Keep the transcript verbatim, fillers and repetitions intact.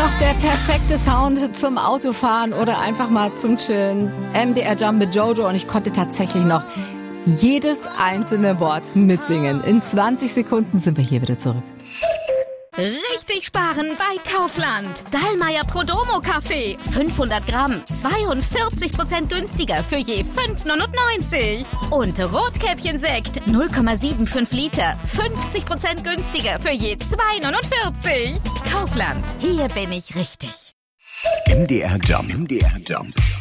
noch der perfekte Sound zum Autofahren oder einfach mal zum Chillen. M D R Jump mit Jojo und ich konnte tatsächlich noch jedes einzelne Wort mitsingen. In zwanzig Sekunden sind wir hier wieder zurück. Richtig sparen bei Kaufland. Dallmayr Prodomo Kaffee. fünfhundert Gramm. zweiundvierzig Prozent günstiger für je fünf neunundneunzig. Und Rotkäppchen-Sekt. null Komma fünfundsiebzig Liter. fünfzig Prozent günstiger für je zwei neunundvierzig. Kaufland. Hier bin ich richtig. M D R Jump. M D R Jump.